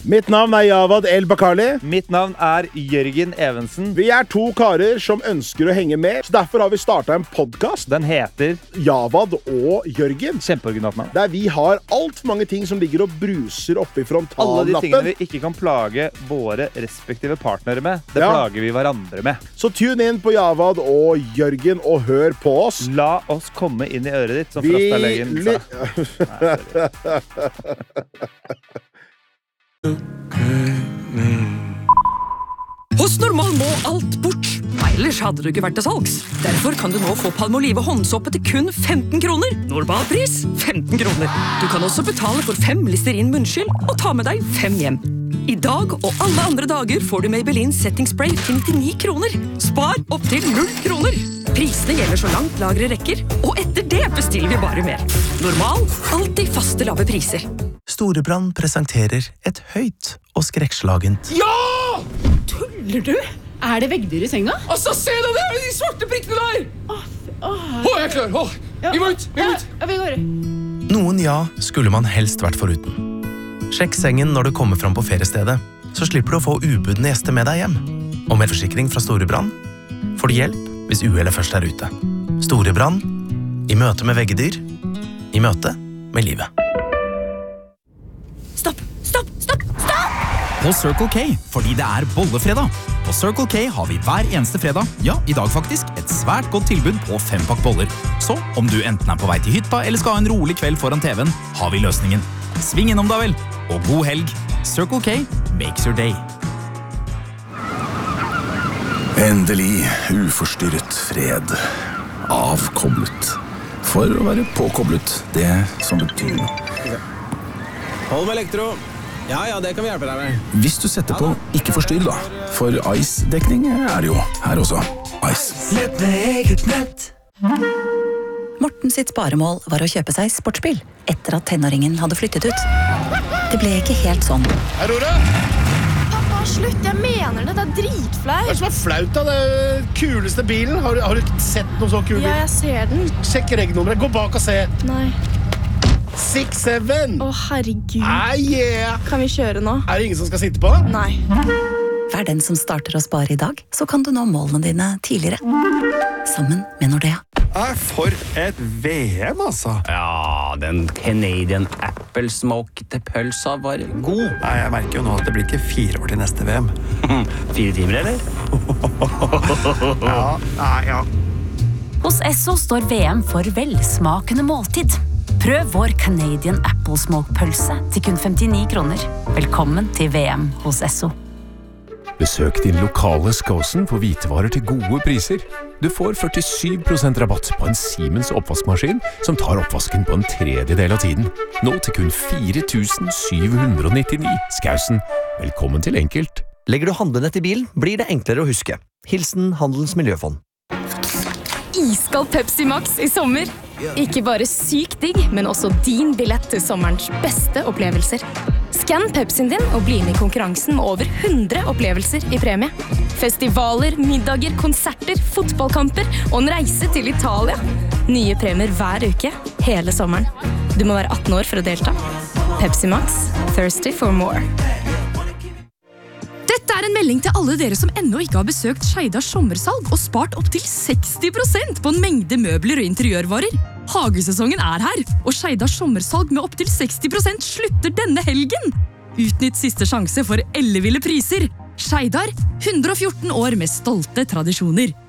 Mitt navn Javad El-Bakali. Mitt navn Jørgen Evensen. Vi 2 karer som ønsker å henge med, så derfor har vi startet en podcast. Den heter Javad og Jørgen. Kjempeoriginalt navn. Der vi har alt for mange ting som ligger og bruser oppe i frontallappen. Alle de tingene vi ikke kan plage våre respektive partnere med, det plager vi hverandre med. Så tune inn på Javad og Jørgen og hør på oss. La oss komme inn i øret ditt, som Frastalegen sa. Hos Normal må alt bort. Ellers hadde du ikke vært til salgs. Derfor kan du nå få Palmolive håndsåpe til kun 15 kroner. Normalpris 15 kroner. Du kan også betale for 5 Listerin munnskyld og ta med deg 5 hjem. I dag og alle andre dager får du Maybelline Setting Spray til 99 kroner. Spar opp til 0 kroner. Prisene gjelder så langt lagre rekker, og etter det bestiller vi bare mer. Normal, alltid faste lave priser. Storebrand presenterer et høyt og skrekkslagent. Ja! Tuller du? Det veggdyr i senga? Altså, se deg der med de svarte prikkene der! Jeg er klar. Vi må ut. Vi går. Noen skulle man helst vært foruten. Sjekk sengen når du kommer fram på feriestedet, så slipper du å få ubudne gjester med deg hjem. Og med forsikring fra Storebrand får du hjelp hvis uhellet først ute. Storebrand, i møte med veggedyr, i møte med livet. Stopp! På Circle K, fordi det bollefredag. På Circle K har vi hver eneste fredag, i dag faktisk, et svært godt tilbud på 5-pakk boller. Så om du enten på vei til hytta eller skal ha en rolig kveld foran TV-en, har vi løsningen. Sving innom da vel, og god helg. Circle K makes your day. Endelig uforstyrret fred. Avkoblet. For å være påkoblet, det som betyr noe. Hold med elektro. Ja, det kan vi hjelpe deg med. Hvis du setter på ikke forstyrr da, for Ice-dekning det jo her også. Ice. Nett med eget nett. Morten sitt sparemål var å kjøpe seg sportsbil etter at tenåringen hadde flyttet ut. Det ble ikke helt sånn. Aurora! Pappa, slutt, jeg mener det, dritflaut. Hva som flaut da? Det kuleste bilen. Har du ikke sett noe så kul bil? Ja, jeg ser den. Sjekk regnummeret, gå bak og se. Nei. 6-7. Herregud. Yeah. Kan vi kjøre nå? Det ingen som skal sitte på? Nei. Vær den som starter å spare i dag, så kan du nå målene dine tidligere. Sammen med Nordea. For et VM, altså. Ja, den Canadian Apple smokte pølsa var god. Nei, jeg merker jo nå at det blir ikke 4 år til neste VM. 4 timer, eller? Ja. Hos Esso står VM for velsmakende måltid. Prøv vår Canadian Apple Smoke pølse til kun 59 kroner. Velkommen til VM hos Esso. Besøk din lokale Skåsen for hvitevarer til gode priser. Du får 47% rabatt på en Siemens oppvaskmaskin som tar oppvasken på en tredjedel av tiden. Nå til kun 4.799. Skåsen, velkommen til enkelt. Legger du handlenett i bilen, blir det enklere å huske. Hilsen Handelens Miljøfond. Iskald Pepsi Max i sommer. Ikke bare sykt digg, men også din billett til sommerens beste opplevelser. Skann Pepsien din og bli med i konkurransen med over 100 opplevelser i premie. Festivaler, middager, konserter, fotballkamper og en reise til Italia. Nye premier hver uke, hele sommeren. Du må være 18 år for å delta. Pepsi Max, thirsty for more. Dette en melding til alle dere som ennå ikke har besøkt Skeidars sommersalg og spart opp til 60% på en mengde møbler og interiørvarer. Hagesesongen her, og Skeidars sommersalg med opp til 60% slutter denne helgen. Utnytt siste sjanse for elleville priser. Skeidar, 114 år med stolte tradisjoner.